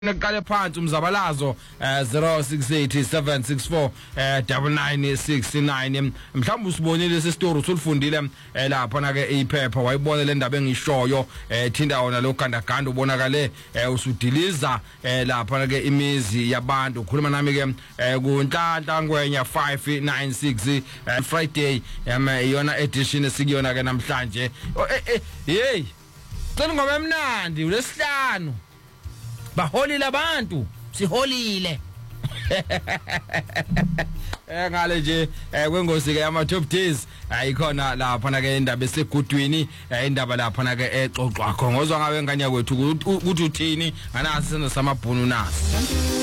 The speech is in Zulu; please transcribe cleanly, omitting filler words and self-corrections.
Neqale phansi umzabalazo 0687649969 mhlawumbe usibonile lesi story usulifundile lapha na ke iphepha wayibona le ndaba engishoyo thinda wona lo gandaganda ubonakale usudiliza lapha na ke imizi yabantu ukhuluma nami ke kuNhlanhla ngwenya 596 Friday yona edition esikuyona ke namhlanje hey Cela ngoba emnandi ulesihlanu baholile abantu siholile ngale nje kwengozi ke yama top days ayikhona lapha na ke indaba esegudwini indaba lapha na ke exoxwa khongozwa ngawe nganya kwethu ukuthi uthini anasi samabhunu nasi